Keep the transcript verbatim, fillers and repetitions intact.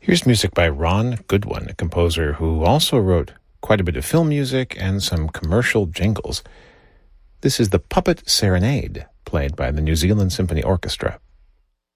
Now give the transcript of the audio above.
Here's music by Ron Goodwin, a composer who also wrote quite a bit of film music and some commercial jingles. This is the Puppet Serenade, played by the New Zealand Symphony Orchestra.